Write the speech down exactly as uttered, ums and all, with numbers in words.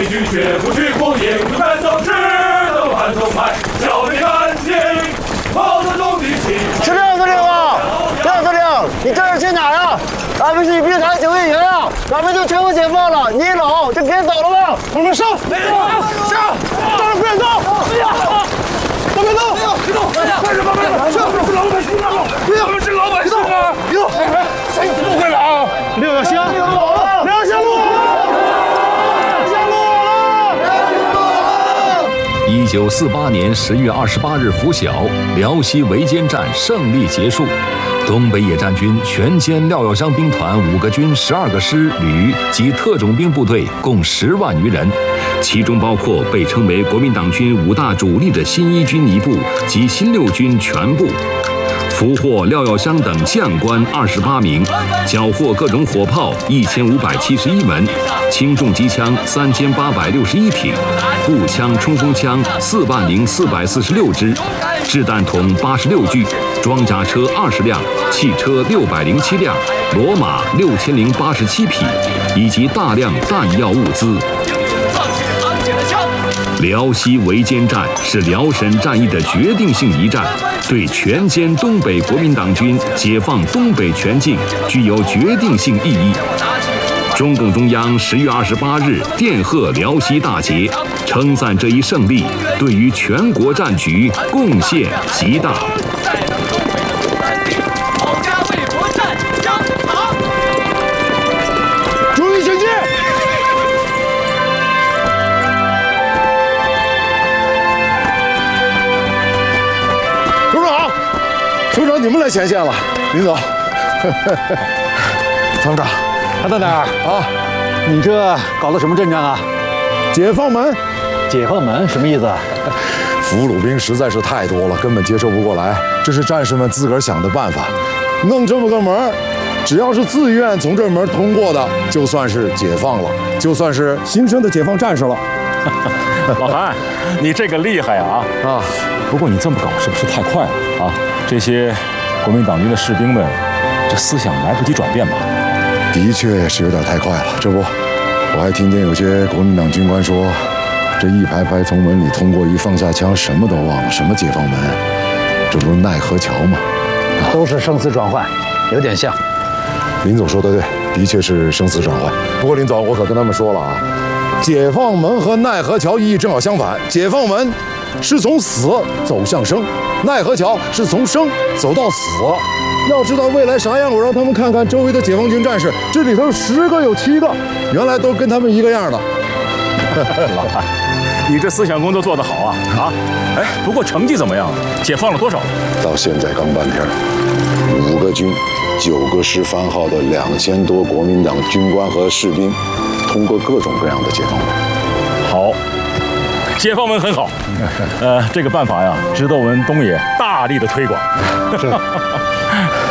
拒绝不去哭，也不敢走失的汉中派，小兵安静，毛泽东的旗。 司令，司令啊，邓司令，你这是去哪儿啊？咱们是一兵团警卫营啊，咱们就全部解放了，你一走就别走了吧。我们上， 没有， 上，当然不许动！哎呀，都别动， 别动！干什么？这不是老百姓啊！我们是老百姓啊！ 别动！ 谁不会了啊？ 六小星，六小星路。 一九四八年十月二十八日拂晓，辽西围歼战胜利结束。东北野战军全歼廖耀湘兵团五个军、十二个师、旅及特种兵部队，共十万余人，其中包括被称为国民党军五大主力的新一军一部及新六军全部。俘获廖耀湘等将官二十八名，缴获各种火炮一千五百七十一门，轻重机枪三千八百六十一挺，步枪、冲锋枪四万零四百四十六支，掷弹筒八十六具，装甲车二十辆，汽车六百零七辆，骡马六千零八十七匹，以及大量弹药物资。辽西围歼战是辽沈战役的决定性一战，对全歼东北国民党军、解放东北全境具有决定性意义。中共中央十月二十八日电贺辽西大捷，称赞这一胜利对于全国战局贡献极大。 注意前进！首长，首长，你们来前线了，林总。参谋长， 他在哪儿啊？你这搞的什么阵仗啊？ 解放门， 解放门什么意思啊？ 俘虏兵实在是太多了，根本接受不过来。这是战士们自个儿想的办法，弄这么个门，只要是自愿从这门通过的，就算是解放了，就算是新生的解放战士了。 老韩，你这个厉害啊！啊，不过你这么搞是不是太快了啊？这些国民党军的士兵们，这思想来不及转变吧？ 的确是有点太快了。这不，我还听见有些国民党军官说，这一排排从门里通过，一放下枪什么都忘了，什么解放门，这不是奈何桥吗？ 啊、都是生死转换，有点像。 林总说的对，的确是生死转换。不过林总，我可跟他们说了啊，解放门和奈何桥意义正好相反。解放门是从死走向生，奈何桥是从生走到死。要知道未来啥样，我让他们看看周围的解放军战士，这里头十个有七个，原来都跟他们一个样的。 老韩，你这思想工作做得好啊啊！哎，不过成绩怎么样？解放了多少？ 到现在刚半天，五个军、九个师番号的两千多国民党军官和士兵，通过各种各样的解放门。 好，解放门很好。呃，这个办法呀，值得我们东野大力的推广。